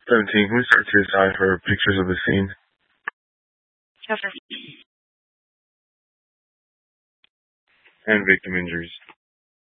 17. Can we start to the side for pictures of the scene? Sure. And victim injuries.